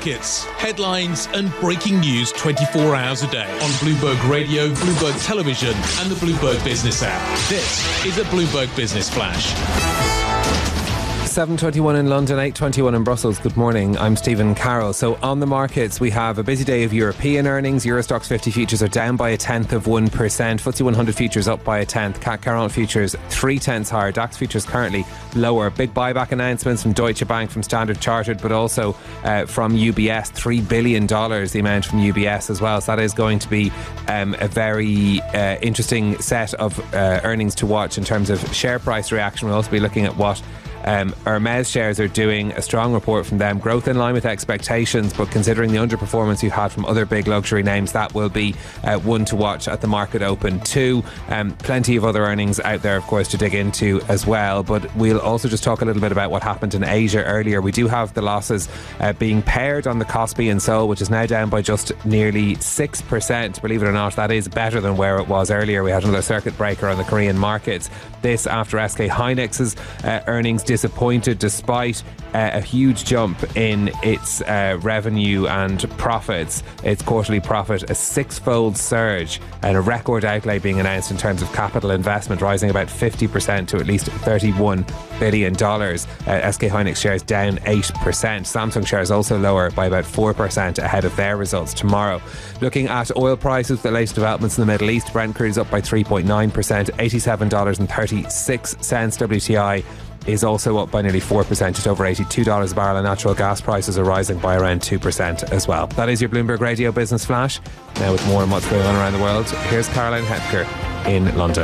markets, headlines and breaking news 24 hours a day on Bloomberg Radio, Bloomberg Television and the Bloomberg Business app. This is a Bloomberg Business Flash. 7:21 in London, 8:21 in Brussels. Good morning, I'm Stephen Carroll. So on the markets, we have a busy day of European earnings. Eurostoxx 50 futures are down by 0.1%. FTSE 100 futures up by 0.1. CAC 40 futures 0.3 higher. DAX futures currently lower. Big buyback announcements from Deutsche Bank, from Standard Chartered, but also from UBS. $3 billion the amount from UBS as well. So that is going to be a very interesting set of earnings to watch in terms of share price reaction. We'll also be looking at what Hermes shares are doing. A strong report from them. Growth in line with expectations, but considering the underperformance you had from other big luxury names, that will be one to watch at the market open. Two, plenty of other earnings out there, of course, to dig into as well. But we'll also just talk a little bit about what happened in Asia earlier. We do have the losses being paired on the Kospi in Seoul, which is now down by just nearly 6%. Believe it or not, that is better than where it was earlier. We had another circuit breaker on the Korean markets. This after SK Hynix's earnings disappointed despite a huge jump in its revenue and profits. Its quarterly profit, a 6-fold surge and a record outlay being announced in terms of capital investment, rising about 50% to at least $31 billion. SK Hynix shares down 8%. Samsung shares also lower by about 4% ahead of their results tomorrow. Looking at oil prices, the latest developments in the Middle East. Brent crude is up by 3.9%, $87.36. WTI is also up by nearly 4%, just over $82 a barrel, and natural gas prices are rising by around 2% as well. That is your Bloomberg Radio Business Flash. Now with more on what's going on around the world, here's Caroline Hepker in London.